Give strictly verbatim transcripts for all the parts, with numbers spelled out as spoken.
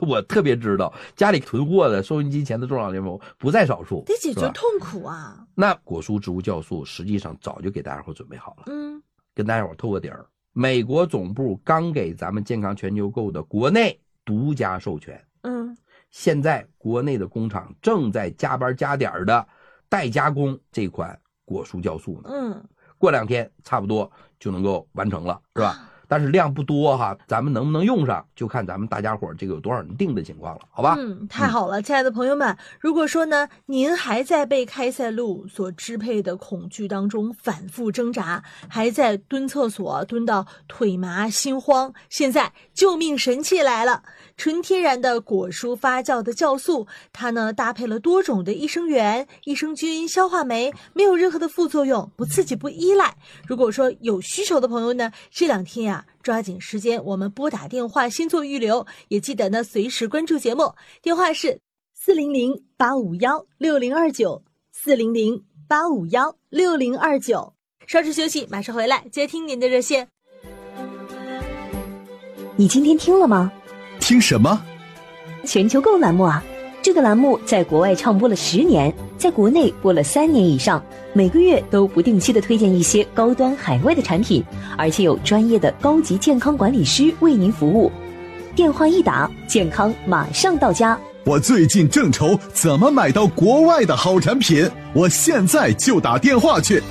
我特别知道，家里囤货的收音机前的中老年朋友不在少数， 得解决痛苦啊。 那果蔬植物酵素实际上早就给大家伙准备好了。 嗯， 跟大家伙透个底儿，美国总部刚给咱们健康全球购的国内独家授权。 嗯， 现在国内的工厂正在加班加点的代加工这款果蔬酵素呢。 嗯， 过两天差不多就能够完成了，是吧？但是量不多哈，咱们能不能用上，就看咱们大家伙这个有多少人订的情况了，好吧？ 嗯，太好了，嗯、亲爱的朋友们，如果说呢，您还在被开塞露所支配的恐惧当中反复挣扎，还在蹲厕所蹲到腿麻心慌，现在救命神器来了！纯天然的果蔬发酵的酵素，它呢搭配了多种的益生元、益生菌、消化酶，没有任何的副作用，不刺激不依赖。如果说有需求的朋友呢，这两天呀、啊。抓紧时间，我们拨打电话先做预留，也记得呢随时关注节目。电话是四零零八五幺六零二九，四零零八五幺六零二九。稍事休息，马上回来接听您的热线。 你今天听了吗？ 听什么？ 全球购栏目啊！这个栏目在国外唱播了十年，在国内播了三年以上，每个月都不定期的推荐一些高端海外的产品，而且有专业的高级健康管理师为您服务。电话一打，健康马上到家。 我最近正愁怎么买到国外的好产品，我现在就打电话去。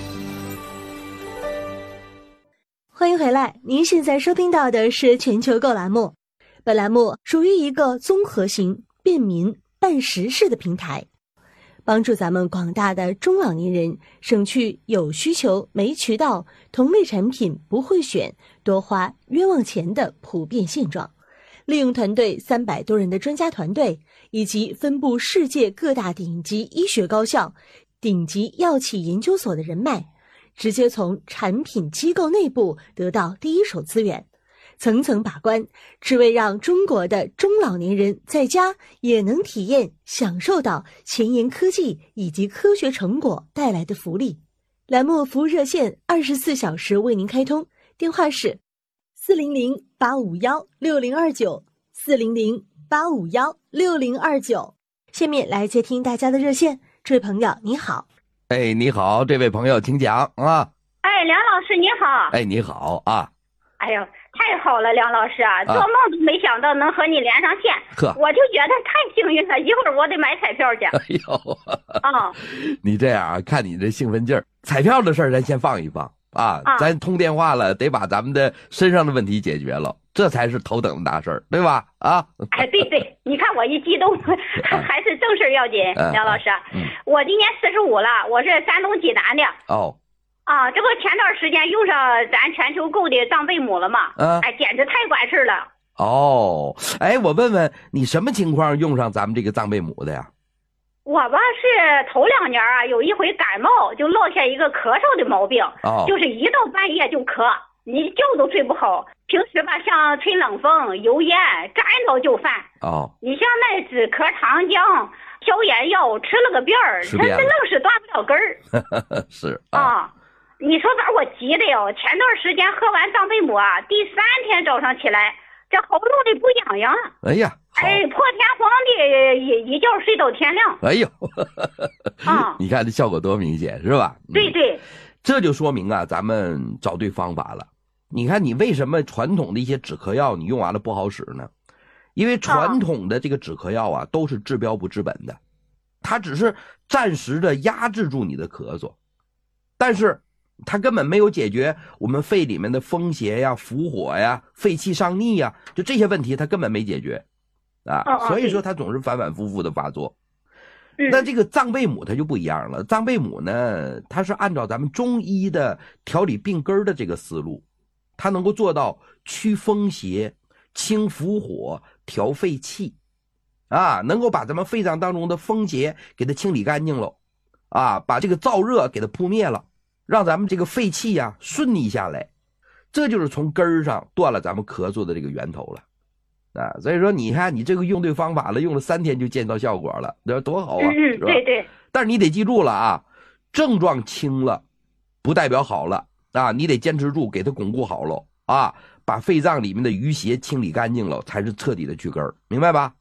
欢迎回来，您现在收听到的是全球购栏目，本栏目属于一个综合型便民办实事的平台，帮助咱们广大的中老年人省去有需求没渠道、同类产品不会选、多花冤枉钱的普遍现状。利用团队三百多人的专家团队，以及分布世界各大顶级医学高校、顶级药企研究所的人脉，直接从产品机构内部得到第一手资源，层层把关，只为让中国的中老年人在家也能体验享受到前沿科技以及科学成果带来的福利。栏目服务热线二十四小时为您开通，电话是四零零八五幺六零二九，四零零八五幺六零二九。下面来接听大家的热线，这位朋友你好。 哎，你好，这位朋友请讲啊。 哎，梁老师你好。 哎，你好啊。 哎呦，太好了，梁老师啊，做梦都没想到能和你连上线， 呵， 我就觉得太幸运了。一会儿我得买彩票去。 哎呦， 啊， 你这样看你这兴奋劲儿，彩票的事儿咱先放一放啊， 啊咱通电话了，得把咱们的身上的问题解决了，这才是头等的大事儿，对吧？啊， 哎，对对，你看我一激动，还是正事要紧。 嗯、 梁老师， 嗯、 我今年四十五了，我是山东济南的。 哦。 啊，这不前段时间用上咱全球购的藏贝母了吗？ 嗯、啊， 哎，简直太管事了。 哦，哎，我问问你什么情况用上咱们这个藏贝母的呀？ 我吧是头两年啊，有一回感冒就落下一个咳嗽的毛病， 哦， 就是一到半夜就咳，你觉都睡不好。平时吧，像吹冷风、油烟，沾着就犯。 哦， 你像那止咳糖浆、消炎药，吃了个遍儿，它这愣是断不了根儿。 是啊。啊你说把我急的哟！前段时间喝完藏贝母啊，第三天早上起来，这喉咙里不痒痒了。 哎呀， 哎，破天荒的一一觉睡到天亮。 哎呦， 啊， 你看这效果多明显，是吧？ 对对， 嗯，这就说明啊，咱们找对方法了。你看，你为什么传统的一些止咳药你用完了不好使呢？因为传统的这个止咳药啊，都是治标不治本的，它只是暂时的压制住你的咳嗽，但是它根本没有解决我们肺里面的风邪呀、伏火呀、肺气上逆呀，就这些问题它根本没解决啊，所以说它总是反反复复的发作。那这个藏贝母它就不一样了，藏贝母呢，它是按照咱们中医的调理病根的这个思路，它能够做到驱风邪、清伏火、调肺气啊，能够把咱们肺脏当中的风邪给它清理干净了啊，把这个燥热给它扑灭了，让咱们这个肺气呀、啊、顺利下来，这就是从根儿上断了咱们咳嗽的这个源头了啊。所以说你看你这个用对方法了，用了三天就见到效果了，这多好啊， 嗯， 是吧？ 对对。 但是你得记住了啊，症状轻了不代表好了啊，你得坚持住，给它巩固好了啊，把肺脏里面的余邪清理干净了，才是彻底的去根儿，明白吧？